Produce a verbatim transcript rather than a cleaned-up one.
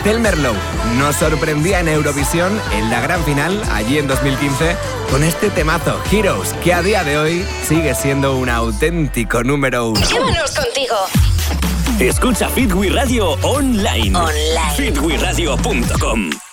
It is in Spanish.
Estelle Merlot nos sorprendía en Eurovisión en la gran final, allí en dos mil quince, con este temazo, Heroes, que a día de hoy sigue siendo un auténtico número uno. Llévanos contigo. Escucha Fit We Radio online. Online. fit we radio punto com